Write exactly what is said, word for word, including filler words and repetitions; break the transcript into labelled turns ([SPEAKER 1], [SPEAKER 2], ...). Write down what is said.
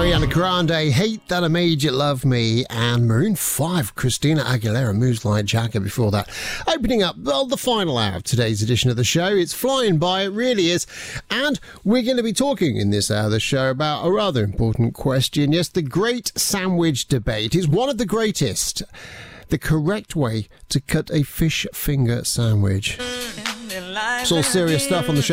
[SPEAKER 1] Ariana Grande, Hate That I Made You Love Me, and Maroon five, Christina Aguilera, Moves Like Jagger before that. Opening up, well, the final hour of today's edition of the show. It's flying by, it really is. And we're going to be talking in this hour of the show about a rather important question. Yes, the great sandwich debate is one of the greatest. The correct way to cut a fish finger sandwich. It's all serious stuff on the show.